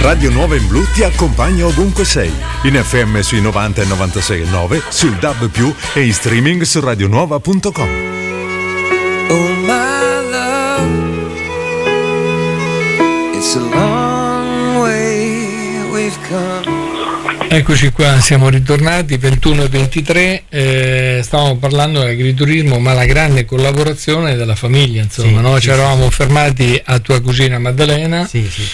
Radio Nuova in Blu ti accompagna ovunque sei, in FM sui 90 e 96.9, sul DAB+, e in streaming su radionuova.com. Oh my love, it's a long way we've come. Eccoci qua, siamo ritornati 21 e 23, stavamo parlando dell'agriturismo, ma la grande collaborazione della famiglia, insomma, sì, no? Ci eravamo fermati a tua cugina Maddalena, sì, sì.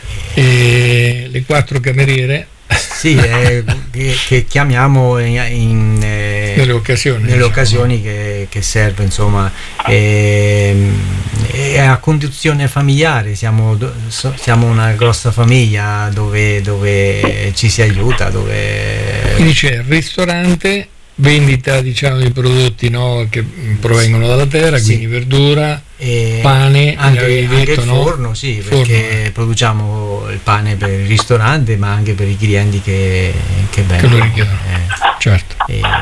E le 4 cameriere, sì, che chiamiamo nelle occasioni che serve, insomma, è a conduzione familiare, siamo una grossa famiglia dove ci si aiuta, dove... Quindi c'è il ristorante, vendita, diciamo, di prodotti, no, che provengono dalla terra, sì, quindi verdura, pane, anche detto, il forno, no? Sì, perché produciamo il pane per il ristorante, ma anche per i clienti che vengono, che lo richiedono, certo.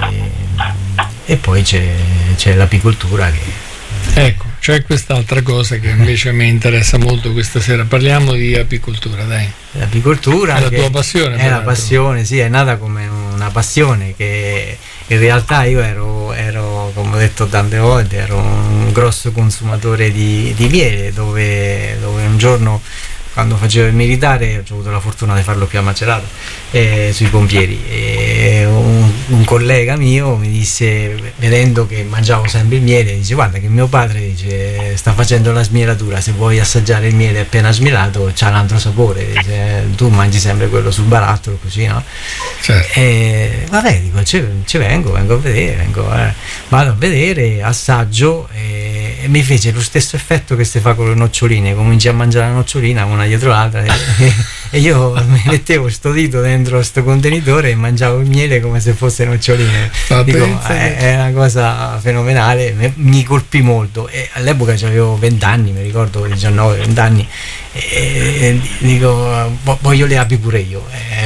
E poi c'è l'apicoltura che... Ecco, c'è quest'altra cosa che invece mi interessa molto questa sera. Parliamo di apicoltura, dai. L'apicoltura è la tua passione. È la passione, sì, è nata come una passione che in realtà io ero, come ho detto tante volte, ero un grosso consumatore di miele, dove un giorno, quando facevo il militare, ho avuto la fortuna di farlo qui a Macerata, sui pompieri, e un collega mio mi disse, vedendo che mangiavo sempre il miele, dice: guarda che mio padre, dice, sta facendo la smielatura, se vuoi assaggiare il miele appena smielato c'ha un altro sapore, dice, tu mangi sempre quello sul barattolo, così, no? Certo. E vabbè, dico, ci vengo a vedere, vado a vedere, assaggio, e mi fece lo stesso effetto che si fa con le noccioline. Cominci a mangiare la nocciolina una dietro l'altra e io mi mettevo sto dito dentro sto contenitore e mangiavo il miele come se fosse noccioline. Dico, è una cosa fenomenale, mi colpì molto, e all'epoca avevo 20 anni, mi ricordo, 19-20 anni, e dico, voglio le api pure io,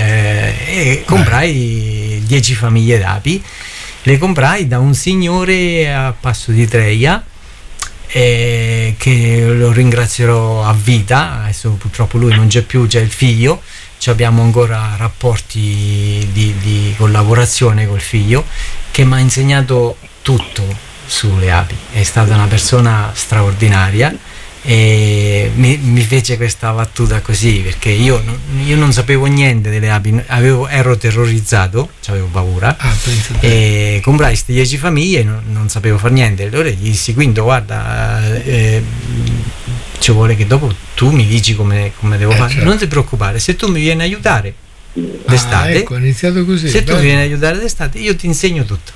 e comprai 10 famiglie d'api. Le comprai da un signore a Passo di Treia, che lo ringrazierò a vita. Adesso purtroppo lui non c'è più, c'è il figlio, abbiamo ancora rapporti di collaborazione col figlio, che mi ha insegnato tutto sulle api. È stata una persona straordinaria, e mi fece questa battuta così, perché io non sapevo niente delle api, ero terrorizzato, avevo paura, e comprai queste 10 famiglie, non sapevo fare niente. Allora gli dissi: Quinto, guarda, ci vuole che dopo tu mi dici come devo fare, certo. Non ti preoccupare, se tu mi vieni a aiutare d'estate, ecco, è iniziato così, se tu mi vieni a aiutare d'estate, io ti insegno tutto.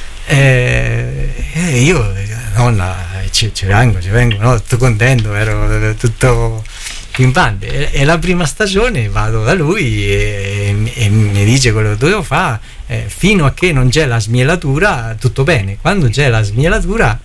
Io, nonna, ci vengo, no? Tutto contento, ero tutto pimpante. E la prima stagione vado da lui e mi dice quello che dovevo fare, fino a che non c'è la smielatura tutto bene. Quando c'è la smielatura,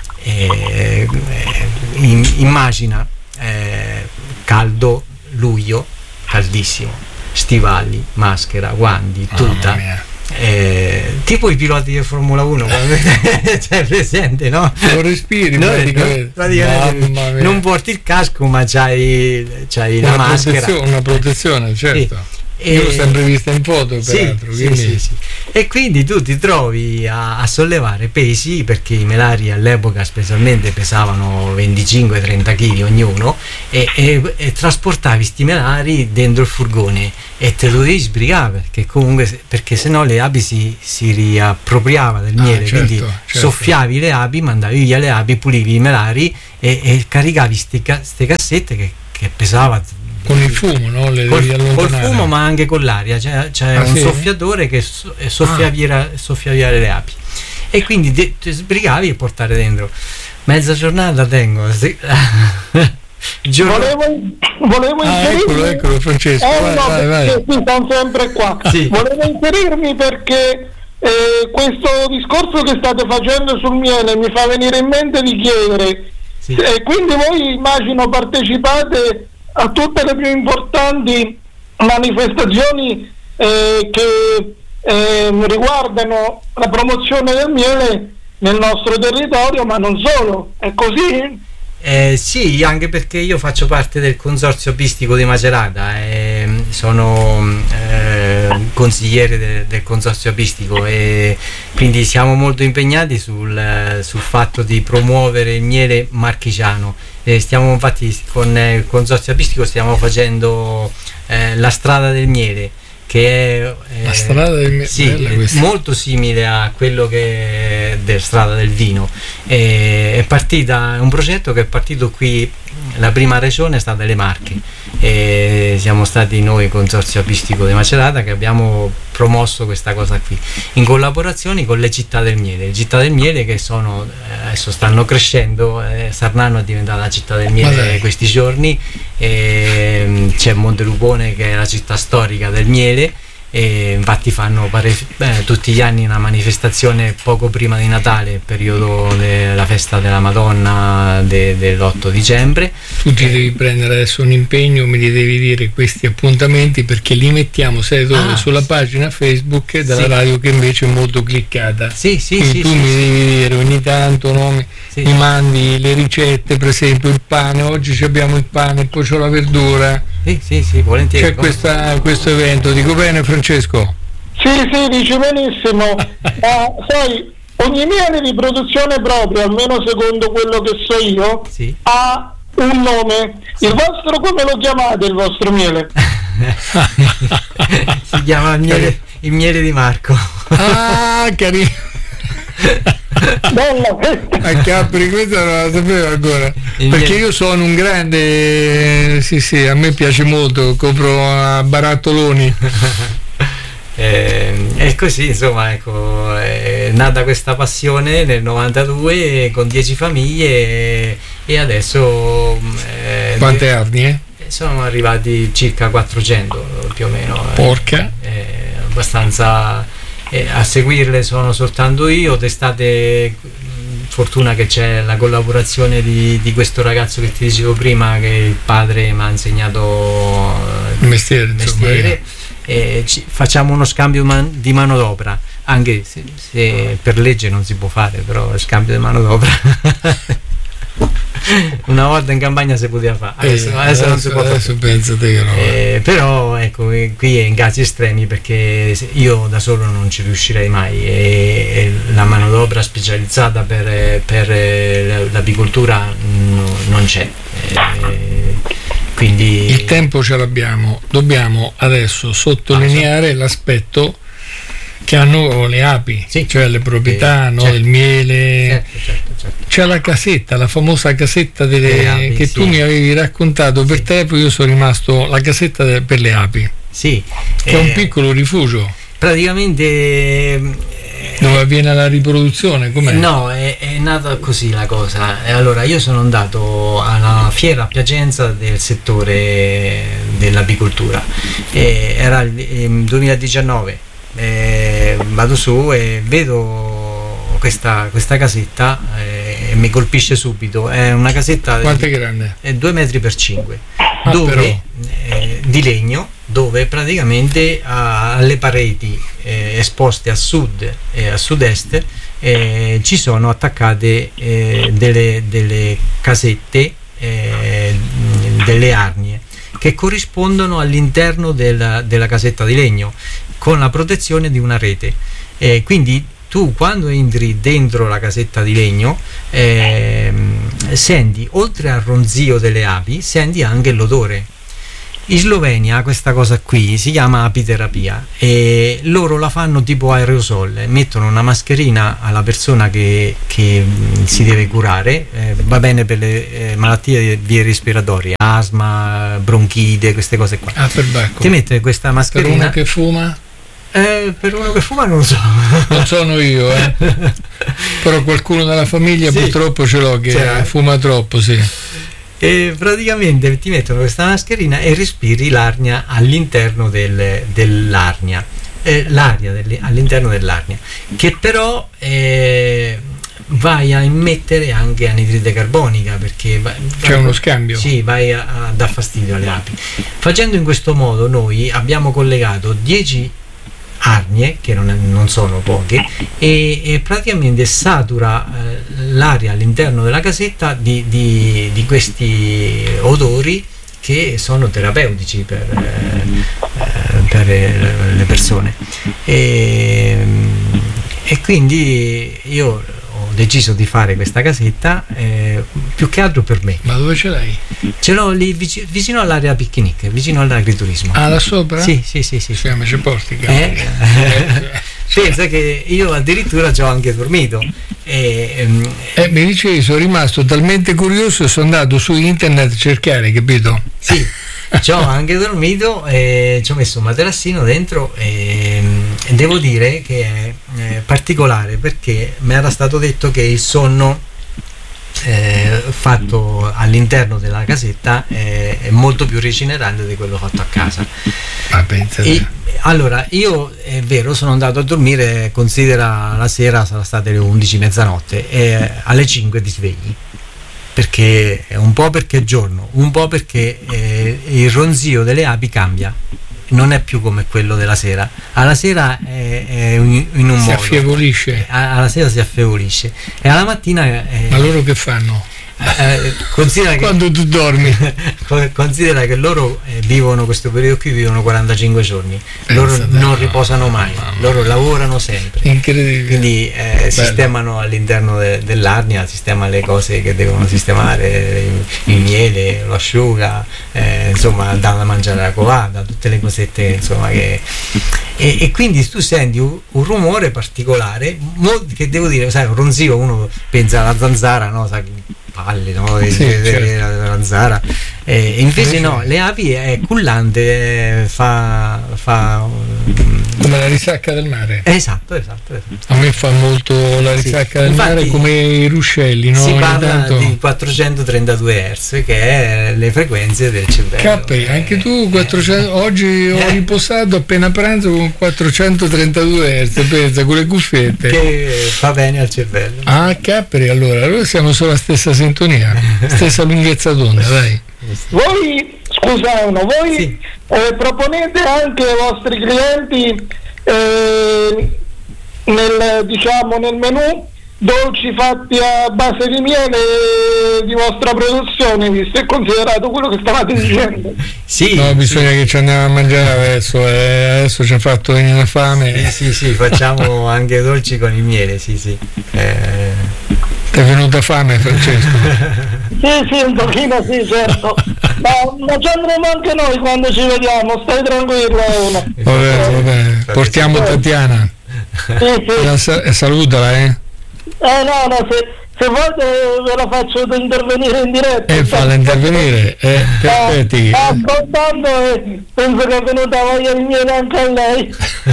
immagina, caldo, luglio, caldissimo, stivali, maschera, guanti, tuta. Tipo i piloti di Formula 1, c'è presente, no? Lo respiri, praticamente non porti il casco, ma c'hai la maschera, una protezione, certo. Sì. Io l'ho sempre vista in foto, peraltro. Sì. E quindi tu ti trovi a sollevare pesi, perché i melari all'epoca specialmente pesavano 25-30 kg ognuno, e trasportavi sti melari dentro il furgone e te lo devi sbrigare, perché sennò le api si riappropriava del miele, certo, quindi certo. Soffiavi le api, mandavi via le api, pulivi i melari e caricavi ste cassette che pesava con il fumo, no? Col fumo, ma anche con l'aria, c'è un soffiatore che soffia via le api, e quindi ti sbrigavi e portare dentro. Mezza giornata tengo. Volevo inserirmi. Eccolo Francesco, vai. Sì, sono sempre qua. Sì. Volevo inserirmi perché questo discorso che state facendo sul miele mi fa venire in mente di chiedere, sì. Quindi voi, immagino, partecipate a tutte le più importanti manifestazioni che riguardano la promozione del miele nel nostro territorio, ma non solo, è così? Sì, anche perché io faccio parte del consorzio apistico di Macerata, sono consigliere del consorzio apistico e quindi siamo molto impegnati sul fatto di promuovere il miele marchigiano. Stiamo infatti con il consorzio apistico stiamo facendo la strada del miele, che è la strada del miele, sì, molto simile a quello che è della strada del vino. È un progetto che è partito qui, la prima regione è stata le Marche, e siamo stati noi consorzio apistico di Macerata che abbiamo promosso questa cosa qui in collaborazione con le città del miele che adesso stanno crescendo. Sarnano è diventata la città del miele questi giorni, c'è Montelupone che è la città storica del miele, e infatti fanno tutti gli anni una manifestazione poco prima di Natale, periodo della festa della Madonna dell'8 dicembre. Tu ti devi prendere adesso un impegno, mi devi dire questi appuntamenti, perché li mettiamo sulla pagina Facebook della radio, che invece è molto cliccata. Sì, tu mi devi dire ogni tanto, no? Mi mandi le ricette, per esempio il pane, oggi abbiamo il pane, poi c'ho la verdura. Sì, volentieri. C'è questo evento, dico bene Francesco? Sì, dici benissimo. Sai, ogni miele di produzione propria, almeno secondo quello che so io, ha un nome. Il vostro, come lo chiamate il vostro miele? Si chiama il miele di Marco. Ah, carino. Bella. A Capri, questa non la sapevo ancora, perché io sono un grande, sì, a me piace molto, compro a barattoloni. E così, insomma, ecco, è nata questa passione nel 92 con 10 famiglie e adesso quante arnie? Sono arrivati circa 400 più o meno. Porca, abbastanza. A seguirle sono soltanto io. D'estate fortuna che c'è la collaborazione di questo ragazzo che ti dicevo prima, che il padre mi ha insegnato il mestiere. Facciamo uno scambio di manodopera, anche se per legge non si può fare, però lo scambio di manodopera una volta in campagna si poteva fare, adesso non si può fare. Adesso pensate che no. Però ecco, qui è in casi estremi, perché io da solo non ci riuscirei mai, e la manodopera specializzata per l'apicoltura non c'è. Quindi il tempo ce l'abbiamo, dobbiamo adesso sottolineare l'aspetto che hanno le api, cioè le proprietà del miele. Certo. C'è la casetta, la famosa casetta delle api, che tu mi avevi raccontato per telefono. Io sono rimasto la casetta per le api, che è un piccolo rifugio praticamente dove avviene la riproduzione. Com'è? No, è nata così la cosa. Allora, io sono andato alla fiera a Piacenza del settore dell'apicoltura, era il 2019. Vado su e vedo questa casetta e mi colpisce subito. È una casetta. Quanto è grande? È 2 metri per 5, di legno, dove praticamente alle pareti esposte a sud e a sud-est ci sono attaccate delle casette, delle arnie che corrispondono all'interno della casetta di legno, con la protezione di una rete. Quindi tu, quando entri dentro la casetta di legno, senti, oltre al ronzio delle api, senti anche l'odore. In Slovenia questa cosa qui si chiama apiterapia, e loro la fanno tipo aerosol, mettono una mascherina alla persona che si deve curare, va bene per le malattie di vie respiratorie, asma, bronchite, queste cose qua. Ti mette questa mascherina. Per uno che fuma? Per uno che fuma non so. Non sono io, però qualcuno della famiglia purtroppo ce l'ho che fuma troppo, E praticamente ti mettono questa mascherina e respiri l'arnia all'interno dell'arnia, l'aria all'interno dell'arnia, che però vai a immettere anche anidride carbonica, perché c'è uno scambio. Sì, vai a dar fastidio alle api. Facendo in questo modo noi abbiamo collegato 10 arnie, che non sono poche, e praticamente satura l'aria all'interno della casetta di questi odori che sono terapeutici per le persone, e quindi io ho deciso di fare questa casetta più che altro per me. Ma dove ce l'hai? Ce l'ho lì vicino all'area picnic, vicino all'agriturismo. Ah, là sopra? Sì. Ma ci porti, pensa che io addirittura ci ho anche dormito. Mi dicevi, sono rimasto talmente curioso e sono andato su internet a cercare, capito? Sì, ci ho anche dormito e ci ho messo un materassino dentro, e devo dire che è particolare, perché mi era stato detto che il sonno fatto all'interno della casetta è molto più rigenerante di quello fatto a casa. Allora, io è vero, sono andato a dormire, considera la sera, sarà state le 11, mezzanotte, e alle 5 ti svegli, perché un po' perché è giorno, un po' perché il ronzio delle api cambia, non è più come quello della sera. Alla sera è in un modo, si affievolisce, alla sera si affievolisce, e alla mattina ma loro che fanno? Considera quando tu dormi, considera che loro vivono questo periodo qui, vivono 45 giorni, loro non riposano mai, loro lavorano sempre, incredibile. Quindi sistemano all'interno dell'arnia, sistemano le cose che devono sistemare, il miele, lo asciuga, insomma danno da mangiare la covata, tutte le cosette, insomma, e quindi tu senti un rumore particolare, che devo dire, sai, un ronzio, uno pensa alla zanzara, no? Sai, palle, no? Certo. La zanzara, invece no, le api è cullante, fa come la risacca del mare. Esatto. A me fa molto la risacca del mare, come i ruscelli, no? Si parla di 432 Hz, che è le frequenze del cervello. Capperi, anche tu 400, oggi ho riposato appena pranzo con 432 Hz, pensa, con le cuffiette, che fa bene al cervello. Ah, capperi, allora siamo sulla stessa sintonia, stessa lunghezza d'onda, dai. Voi, sì, proponete anche ai vostri clienti nel menù dolci fatti a base di miele di vostra produzione, visto e considerato quello che stavate dicendo? Sì, no, bisogna che ci andiamo a mangiare adesso ci ha fatto venire la fame. Sì, facciamo anche dolci con il miele, sì. Ti è venuta fame, Francesco? Sì, un pochino sì, certo. Ma ci andremo anche noi quando ci vediamo, stai tranquillo. Vabbè. Portiamo Tatiana. Sì. Salutala, No, se volete ve la faccio intervenire in diretta. Falla intervenire, aspetti. Ascoltando, penso che è venuta voglia di miele anche a lei.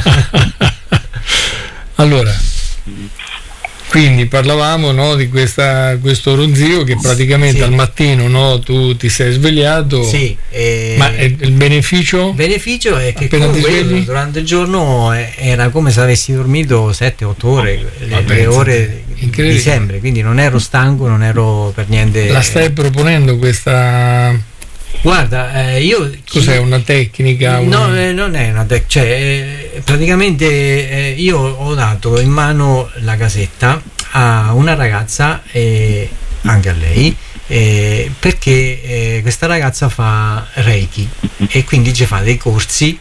Allora, quindi parlavamo, no, di questo ronzio che praticamente al mattino, no, tu ti sei svegliato. Sì. Ma il beneficio? Il beneficio è che appena ti svegli durante il giorno era come se avessi dormito 7-8 ore, le ore di sempre, quindi non ero stanco, non ero per niente. La stai proponendo questa? Guarda, io... Cos'è, una tecnica? No, non è una tecnica, cioè praticamente io ho dato in mano la casetta a una ragazza, e anche a lei, perché questa ragazza fa Reiki, e quindi ci fa dei corsi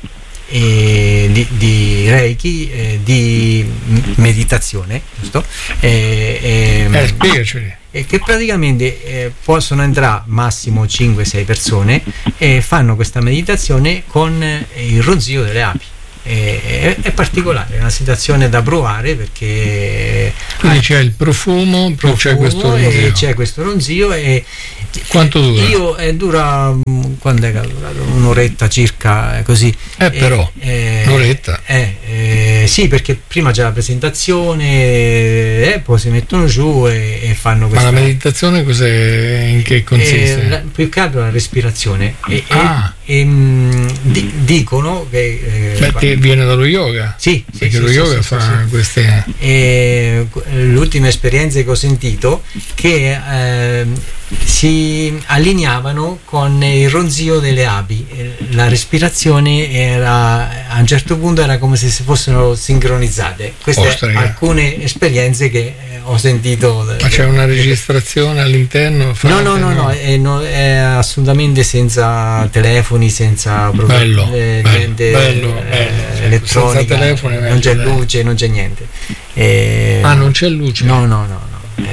di Reiki, di meditazione, giusto? Spiegaceli. Che praticamente possono entrare massimo 5-6 persone e fanno questa meditazione con il ronzio delle api. È particolare, è una situazione da provare, perché quindi c'è il profumo c'è questo ronzio. C'è questo ronzio. E quanto dura? Dura, quando è che ha durato? Un'oretta circa, così. Però un'oretta. Sì, perché prima c'è la presentazione, poi si mettono giù e fanno questa. Ma la meditazione cos'è? In che consiste? Più che altro la respirazione. Dicono che viene dallo yoga. Sì, perché lo yoga fa queste. L'ultima esperienza che ho sentito, che si allineavano con il ronzio delle api, la respirazione era, a un certo punto era come se si fossero sincronizzate. Queste alcune esperienze che ho sentito. Ma c'è una registrazione all'interno? No, è assolutamente senza telefoni, senza niente elettronica, senza telefoni, non c'è luce, non c'è niente. Non c'è luce? No.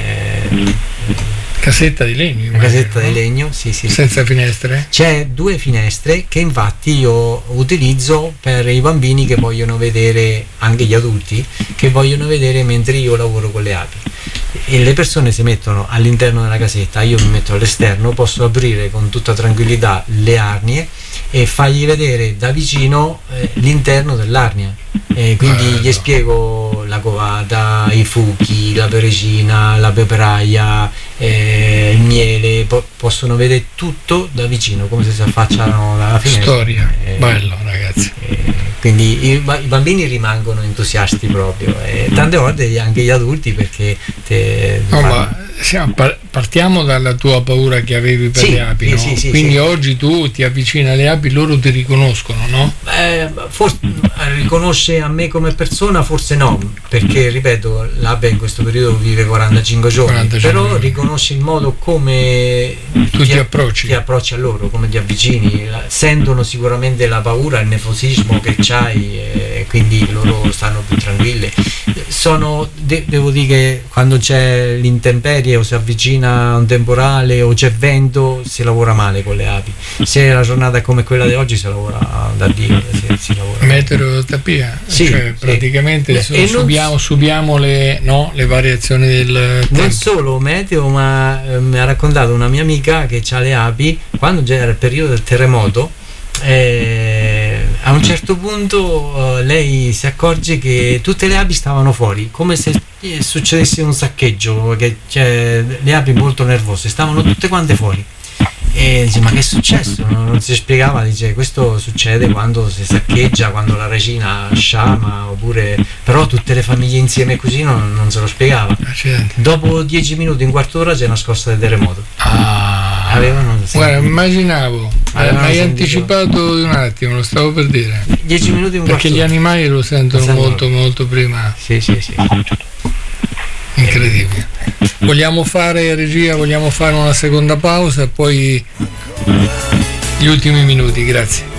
Casetta di legno? Una casetta di legno, sì. Senza finestre? C'è 2 finestre che infatti io utilizzo per i bambini che vogliono vedere, anche gli adulti, che vogliono vedere mentre io lavoro con le api. E le persone si mettono all'interno della casetta, io mi metto all'esterno, posso aprire con tutta tranquillità le arnie e fargli vedere da vicino l'interno dell'arnia. Quindi gli spiego la covata, i fuchi, la perecina, la peperaia, il miele, possono vedere tutto da vicino, come se si affacciano dalla finestra. Storia, bello ragazzi. Quindi i bambini rimangono entusiasti proprio, tante volte anche gli adulti, perché partiamo dalla tua paura che avevi per le api, no? Quindi oggi tu ti avvicini alle api, loro ti riconoscono, no? Forse riconosce a me come persona, forse no, perché ripeto, l'ape in questo periodo vive 45 giorni, però riconosce il modo come tu ti approcci a loro, come ti avvicini, sentono sicuramente la paura, il nervosismo che c'hai, e quindi loro stanno più tranquille. Devo dire che quando c'è l'intemperie o si avvicina un temporale o c'è vento, si lavora male con le api. Se la giornata è come quella di oggi, si lavora da Dio, si lavora. Meteorotapia, praticamente subiamo le variazioni del tempo. Non solo meteo, ma mi ha raccontato una mia amica che ha le api, quando c'era il periodo del terremoto, a un certo punto lei si accorge che tutte le api stavano fuori, come se succedesse un saccheggio, che le api molto nervose stavano tutte quante fuori, e dice: ma che è successo? Non si spiegava. Dice: questo succede quando si saccheggia, quando la regina sciama, oppure, però tutte le famiglie insieme così non se lo spiegava. Dopo 10 minuti, un quarto d'ora, c'è una scossa di terremoto. Guarda, immaginavo, mi hai anticipato di un attimo, lo stavo per dire. 10 minuti, un quarto d'ora. Perché gli animali lo sentono molto prima. Sì. Incredibile. Vogliamo fare una seconda pausa e poi gli ultimi minuti, grazie.